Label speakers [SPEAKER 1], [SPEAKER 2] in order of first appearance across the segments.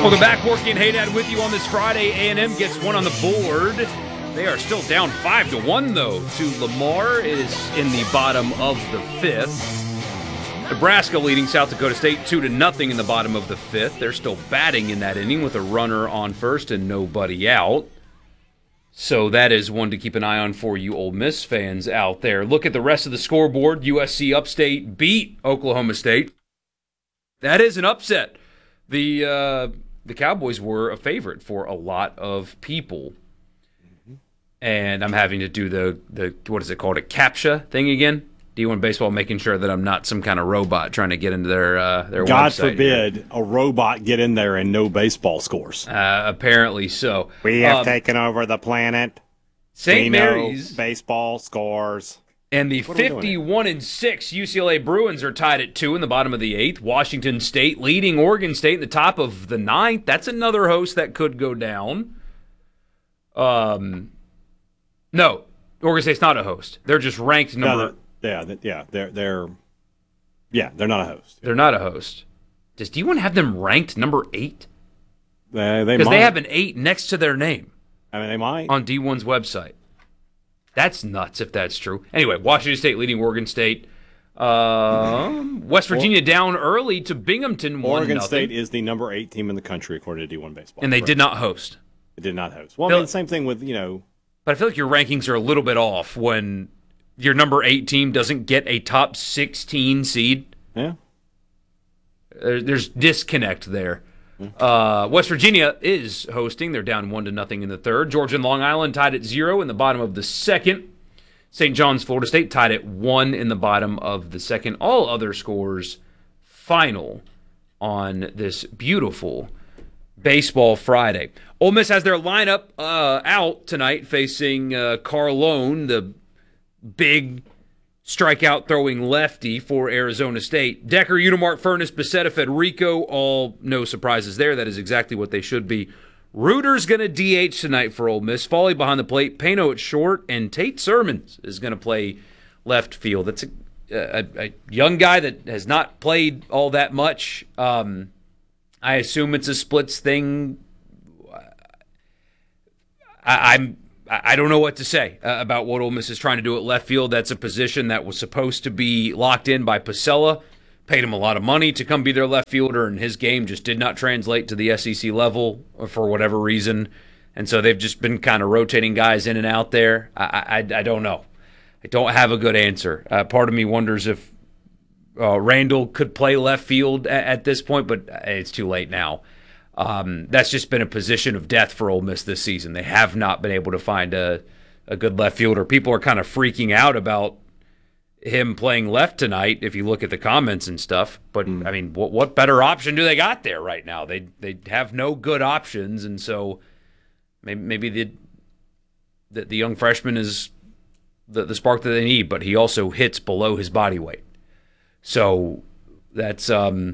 [SPEAKER 1] Welcome back, Borky and Haydad with you on this Friday. A&M gets one on the board. They are still down 5-1, though, to Lamar. It is in the bottom of the fifth. Nebraska leading South Dakota State 2-0 in the bottom of the fifth. They're still batting in that inning with a runner on first and nobody out. So that is one to keep an eye on for you Ole Miss fans out there. Look at the rest of the scoreboard. USC Upstate beat Oklahoma State. That is an upset. The Cowboys were a favorite for a lot of people. And I'm having to do the what is it called, a CAPTCHA thing again? D1 Baseball, making sure that I'm not some kind of robot trying to get into their website.
[SPEAKER 2] God forbid a robot get in there and know baseball scores.
[SPEAKER 1] Apparently so.
[SPEAKER 2] We have taken over the planet.
[SPEAKER 1] St. Mary's
[SPEAKER 2] baseball scores.
[SPEAKER 1] And the 51-6 UCLA Bruins are tied at 2 in the bottom of the 8th. Washington State leading Oregon State in the top of the 9th. That's another host that could go down. No, Oregon State's not a host. They're just ranked number.
[SPEAKER 2] They're not a host.
[SPEAKER 1] They're not a host. Does D1 have them ranked number 8?
[SPEAKER 2] Because
[SPEAKER 1] they have an 8 next to their name.
[SPEAKER 2] I mean, they might
[SPEAKER 1] on D1's website. That's nuts if that's true. Anyway, Washington State leading Oregon State. West Virginia down early to Binghamton 1-0.
[SPEAKER 2] Oregon State is the number 8 team in the country according to D1 Baseball.
[SPEAKER 1] And they did not host.
[SPEAKER 2] They did not host. Well, I mean, same thing with,
[SPEAKER 1] But I feel like your rankings are a little bit off when your number 8 team doesn't get a top 16 seed.
[SPEAKER 2] Yeah.
[SPEAKER 1] There's disconnect there. West Virginia is hosting. They're down 1-0 in the third. Georgia and Long Island tied at 0 in the bottom of the second. St. John's, Florida State tied at 1 in the bottom of the second. All other scores final on this beautiful Baseball Friday. Ole Miss has their lineup out tonight facing Carlone, the big strikeout throwing lefty for Arizona State. Decker, Udemark, Furness, Becerra, Federico, all no surprises there. That is exactly what they should be. Reuter's going to DH tonight for Ole Miss. Foley behind the plate, Pano at short, and Tate Sermons is going to play left field. That's a young guy that has not played all that much. I assume it's a splits thing. I don't know what to say about what Ole Miss is trying to do at left field. That's a position that was supposed to be locked in by Pasella. Paid him a lot of money to come be their left fielder, and his game just did not translate to the SEC level for whatever reason. And so they've just been kind of rotating guys in and out there. I don't know. I don't have a good answer. Part of me wonders if Randall could play left field at this point, but it's too late now. That's just been a position of death for Ole Miss this season. They have not been able to find a good left fielder. People are kind of freaking out about him playing left tonight if you look at the comments and stuff. But, I mean, what better option do they got there right now? They have no good options, and so maybe the young freshman is the spark that they need, but he also hits below his body weight. So that's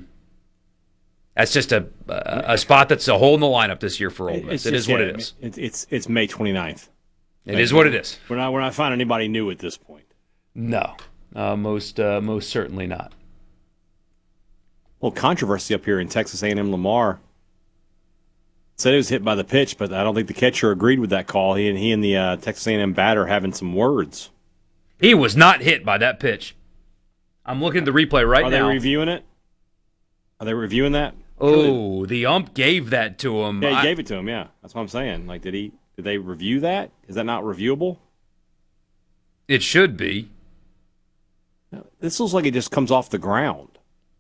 [SPEAKER 1] just a spot that's a hole in the lineup this year for Ole Miss. It is what it is.
[SPEAKER 2] It's May 29th.
[SPEAKER 1] It is what it is.
[SPEAKER 2] We're not finding anybody new at this point.
[SPEAKER 1] No, most certainly not.
[SPEAKER 2] Well, controversy up here in Texas A&M. Lamar said it was hit by the pitch, but I don't think the catcher agreed with that call. He and the Texas A&M batter having some words.
[SPEAKER 1] He was not hit by that pitch. I'm looking at the replay right now.
[SPEAKER 2] Are they reviewing it? Are they reviewing that?
[SPEAKER 1] Oh, the ump gave that to him.
[SPEAKER 2] Yeah, he gave it to him, yeah. That's what I'm saying. Like, did they review that? Is that not reviewable?
[SPEAKER 1] It should be.
[SPEAKER 2] This looks like it just comes off the ground.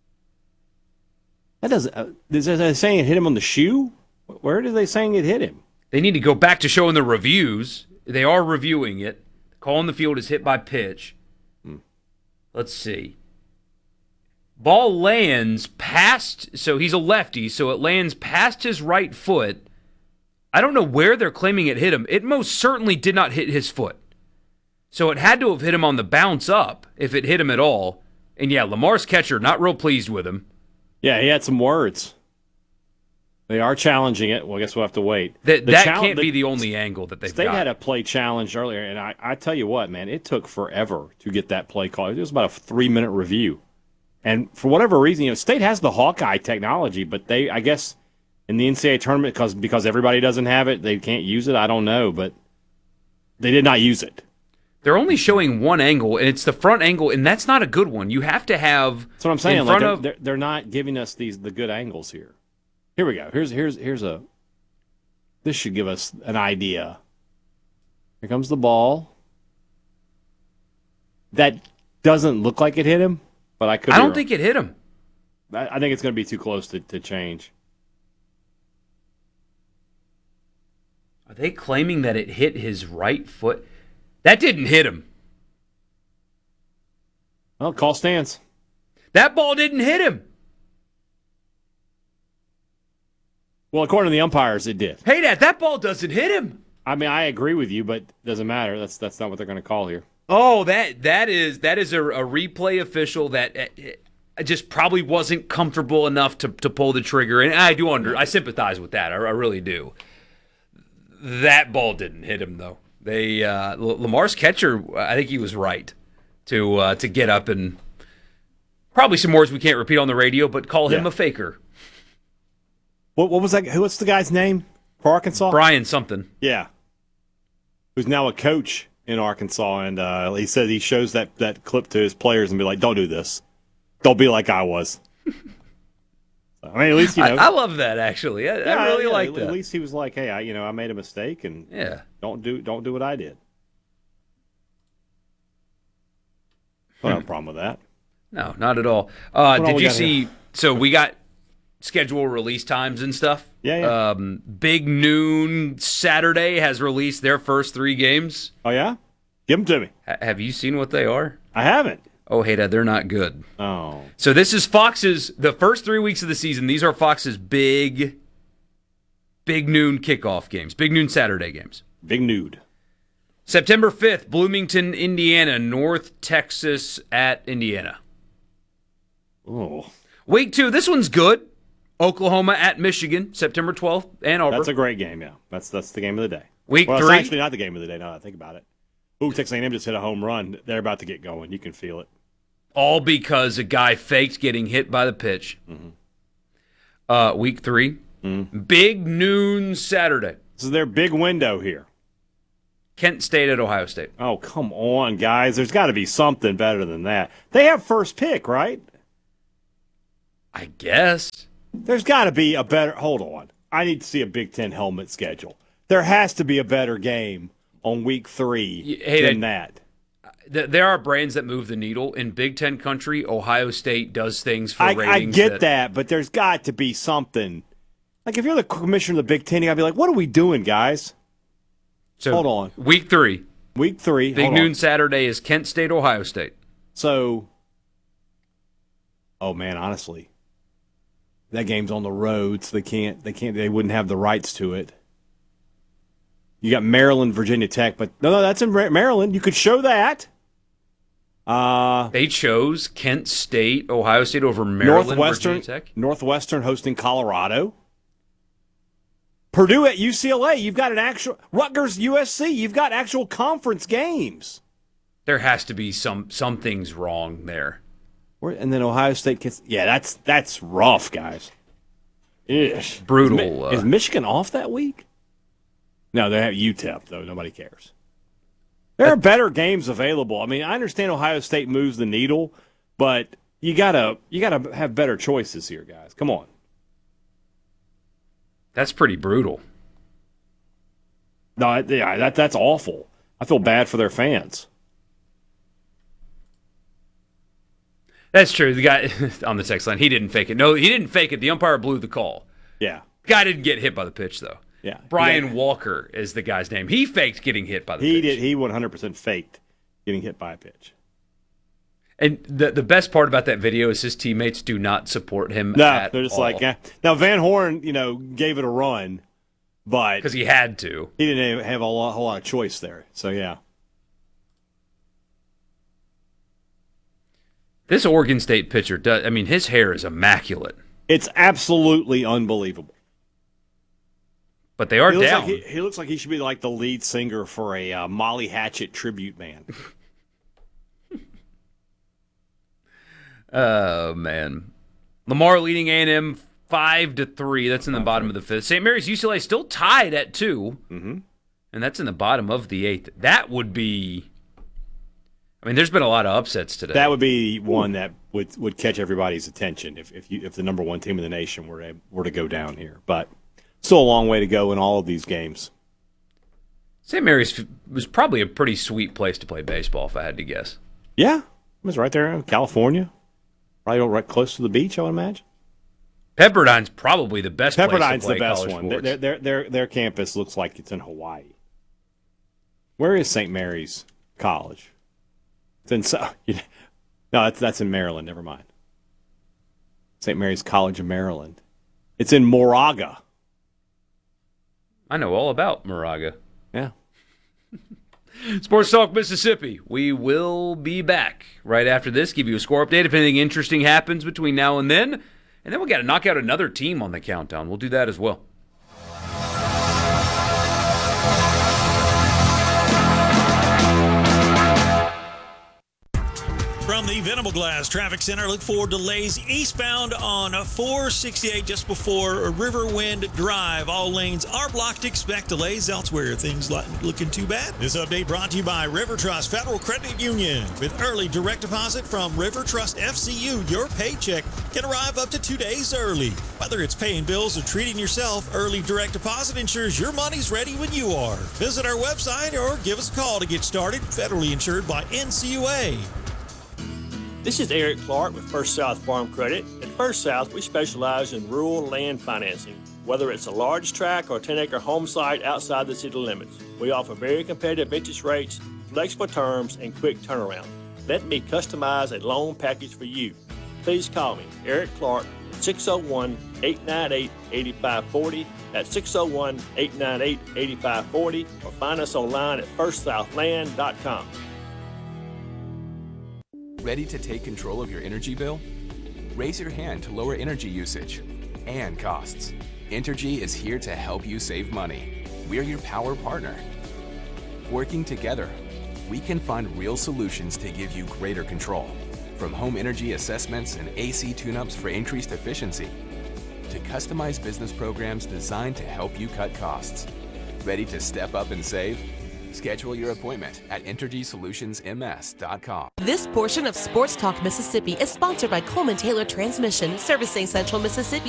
[SPEAKER 2] That doesn't. Is they saying it hit him on the shoe? Where are they saying it hit him?
[SPEAKER 1] They need to go back to showing the reviews. They are reviewing it. The call on the field is hit by pitch. Let's see. Ball lands past, so he's a lefty, so it lands past his right foot. I don't know where they're claiming it hit him. It most certainly did not hit his foot. So it had to have hit him on the bounce up, if it hit him at all. And yeah, Lamar's catcher, not real pleased with him.
[SPEAKER 2] Yeah, he had some words. They are challenging it. Well, I guess we'll have to wait.
[SPEAKER 1] That can't be the only angle that they've got.
[SPEAKER 2] State had a play challenged earlier, and I tell you what, man, it took forever to get that play called. It was about a 3-minute review. And for whatever reason, State has the Hawkeye technology, but they in the NCAA tournament because everybody doesn't have it, they can't use it. I don't know, but they did not use it.
[SPEAKER 1] They're only showing one angle, and it's the front angle, and that's not a good one. You have to have.
[SPEAKER 2] That's what I'm saying. They're not giving us the good angles here. Here we go. Here's a. This should give us an idea. Here comes the ball. That doesn't look like it hit him, but I could.
[SPEAKER 1] I don't think it hit him.
[SPEAKER 2] I think it's going to be too close to change.
[SPEAKER 1] Are they claiming that it hit his right foot? That didn't hit him.
[SPEAKER 2] Well, call stands.
[SPEAKER 1] That ball didn't hit him.
[SPEAKER 2] Well, according to the umpires, it did.
[SPEAKER 1] Hey, Dad, that ball doesn't hit him.
[SPEAKER 2] I mean, I agree with you, but it doesn't matter. That's not what they're going to call here.
[SPEAKER 1] Oh, that is a replay official that just probably wasn't comfortable enough to pull the trigger, and I sympathize with that. I really do. That ball didn't hit him though. Lamar's catcher, I think he was right to get up and probably some words we can't repeat on the radio, but call him a faker.
[SPEAKER 2] What was that? What's the guy's name for Arkansas?
[SPEAKER 1] Brian something.
[SPEAKER 2] Yeah, who's now a coach in Arkansas, and he said he shows that clip to his players and be like, "Don't do this. Don't be like I was." I mean, at least
[SPEAKER 1] I love that actually. I really like that.
[SPEAKER 2] At least he was like, "Hey, I made a mistake, and don't do what I did." I don't have a problem with that.
[SPEAKER 1] No, not at all. Did you see? Here? So we got schedule release times and stuff.
[SPEAKER 2] Yeah.
[SPEAKER 1] Big Noon Saturday has released their first 3 games.
[SPEAKER 2] Oh yeah, give them to me.
[SPEAKER 1] Have you seen what they are?
[SPEAKER 2] I haven't.
[SPEAKER 1] Oh, hey, Dad, they're not good.
[SPEAKER 2] Oh.
[SPEAKER 1] So this is Fox's, the first 3 weeks of the season, these are Fox's big noon kickoff games, big noon Saturday games.
[SPEAKER 2] Big nude.
[SPEAKER 1] September 5th, Bloomington, Indiana, North Texas at Indiana.
[SPEAKER 2] Oh.
[SPEAKER 1] Week 2, this one's good. Oklahoma at Michigan, September 12th, Ann Arbor.
[SPEAKER 2] That's a great game, yeah. That's the game of the day.
[SPEAKER 1] Week 3.
[SPEAKER 2] It's actually not the game of the day now that I think about it. Ooh, Texas A&M just hit a home run. They're about to get going. You can feel it.
[SPEAKER 1] All because a guy faked getting hit by the pitch. Mm-hmm. Week 3, big noon Saturday.
[SPEAKER 2] This is their big window here.
[SPEAKER 1] Kent State at Ohio State.
[SPEAKER 2] Oh, come on, guys. There's got to be something better than that. They have first pick, right?
[SPEAKER 1] I guess.
[SPEAKER 2] There's got to be a better – hold on. I need to see a Big Ten helmet schedule. There has to be a better game on week 3 than that.
[SPEAKER 1] There are brands that move the needle. In Big Ten country, Ohio State does things for ratings.
[SPEAKER 2] I get that, but there's got to be something. Like, if you're the commissioner of the Big Ten, you got to be like, what are we doing, guys?
[SPEAKER 1] So,
[SPEAKER 2] hold on.
[SPEAKER 1] Week 3.
[SPEAKER 2] Week 3.
[SPEAKER 1] Big noon Saturday is Kent State, Ohio State.
[SPEAKER 2] So, oh, man, honestly, that game's on the road, so they wouldn't have the rights to it. You got Maryland, Virginia Tech, but no, that's in Maryland. You could show that.
[SPEAKER 1] They chose Kent State, Ohio State over Maryland, Virginia Tech.
[SPEAKER 2] Northwestern hosting Colorado. Purdue at UCLA. You've got an actual Rutgers, USC. You've got actual conference games.
[SPEAKER 1] There has to be some things wrong there.
[SPEAKER 2] And then Ohio State gets that's rough, guys. Ish.
[SPEAKER 1] Brutal.
[SPEAKER 2] Is Michigan off that week? No, they have UTEP though. Nobody cares. There are better games available. I mean, I understand Ohio State moves the needle, but you gotta have better choices here, guys. Come on.
[SPEAKER 1] That's pretty brutal.
[SPEAKER 2] No, that's awful. I feel bad for their fans.
[SPEAKER 1] That's true. The guy on the text line, he didn't fake it. No, he didn't fake it. The umpire blew the call.
[SPEAKER 2] Yeah.
[SPEAKER 1] The guy didn't get hit by the pitch, though.
[SPEAKER 2] Yeah.
[SPEAKER 1] Brian Walker is the guy's name. He faked getting hit by the pitch.
[SPEAKER 2] He did. He 100% faked getting hit by a pitch.
[SPEAKER 1] And the best part about that video is his teammates do not support him at all. No,
[SPEAKER 2] they're just like, eh. Now, Van Horn, gave it a run, but
[SPEAKER 1] because he had to.
[SPEAKER 2] He didn't have a whole lot of choice there. So, yeah.
[SPEAKER 1] This Oregon State pitcher his hair is immaculate.
[SPEAKER 2] It's absolutely unbelievable.
[SPEAKER 1] But they are down.
[SPEAKER 2] He looks like he should be like the lead singer for a Molly Hatchet tribute band.
[SPEAKER 1] Oh, man. Lamar leading A&M 5-3. That's in the bottom of the fifth. St. Mary's UCLA still tied at 2.
[SPEAKER 2] Mm-hmm.
[SPEAKER 1] And that's in the bottom of the 8th. That would be... I mean, there's been a lot of upsets today.
[SPEAKER 2] That would be one that would catch everybody's attention if the number one team in the nation were to go down here. But still a long way to go in all of these games.
[SPEAKER 1] St. Mary's was probably a pretty sweet place to play baseball, if I had to guess.
[SPEAKER 2] Yeah, it was right there in California. Probably right close to the beach, I would imagine.
[SPEAKER 1] Pepperdine's probably the best place to play
[SPEAKER 2] Pepperdine's the best
[SPEAKER 1] college
[SPEAKER 2] one.
[SPEAKER 1] sports.
[SPEAKER 2] Their campus looks like it's in Hawaii. Where is St. Mary's College? It's in no, that's in Maryland. Never mind. St. Mary's College of Maryland. It's in Moraga.
[SPEAKER 1] I know all about Moraga.
[SPEAKER 2] Yeah.
[SPEAKER 1] Sports Talk Mississippi. We will be back right after this. Give you a score update if anything interesting happens between now and then. And then we got to knock out another team on the countdown. We'll do that as well.
[SPEAKER 3] From the Venable Glass Traffic Center, look for delays eastbound on 468 just before Riverwind Drive. All lanes are blocked. Expect delays elsewhere. Things looking too bad. This update brought to you by River Trust Federal Credit Union. With early direct deposit from River Trust FCU, your paycheck can arrive up to 2 days early. Whether it's paying bills or treating yourself, early direct deposit ensures your money's ready when you are. Visit our website or give us a call to get started. Federally insured by NCUA.
[SPEAKER 4] This is Eric Clark with First South Farm Credit. At First South, we specialize in rural land financing. Whether it's a large tract or 10-acre home site outside the city limits, we offer very competitive interest rates, flexible terms, and quick turnaround. Let me customize a loan package for you. Please call me, Eric Clark, at 601-898-8540. That's 601-898-8540, or find us online at firstsouthland.com.
[SPEAKER 5] Ready to take control of your energy bill? Raise your hand to lower energy usage and costs. Entergy is here to help you save money. We're your power partner. Working together, we can find real solutions to give you greater control. From home energy assessments and AC tune-ups for increased efficiency, to customized business programs designed to help you cut costs. Ready to step up and save? Schedule your appointment at EnergySolutionsMS.com.
[SPEAKER 6] This portion of Sports Talk Mississippi is sponsored by Coleman Taylor Transmission, servicing Central Mississippi